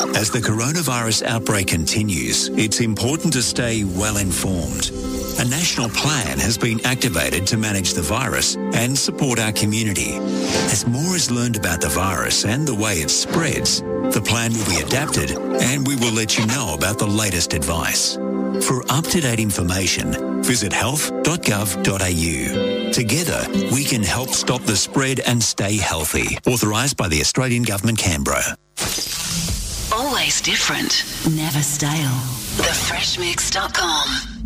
As the coronavirus outbreak continues, it's important to stay well informed. A national plan has been activated to manage the virus and support our community. As more is learned about the virus and the way it spreads, the plan will be adapted and we will let you know about the latest advice. For up-to-date information, visit health.gov.au. Together, we can help stop the spread and stay healthy. Authorised by the Australian Government, Canberra. Always different, never stale. TheFreshMix.com